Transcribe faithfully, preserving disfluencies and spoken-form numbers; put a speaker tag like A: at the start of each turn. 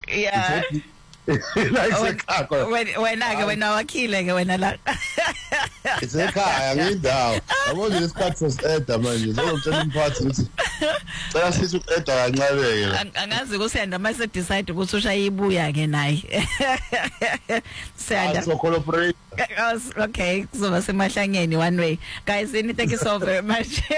A: Yeah. Wena ke wena wakhile ke wena la.
B: Isekhaya ngindawo. Yabona isikhathi sesieda manje ngizocela umphathi ukuthi cela sithi uqeda kancane ke.
A: Angazi kusenda mase decide ukuthi ushaya ibuya ke naye. Senda.
B: So cooperate.
A: Okay, kuzoba semahlangeni one way. Guys, thank you so very much.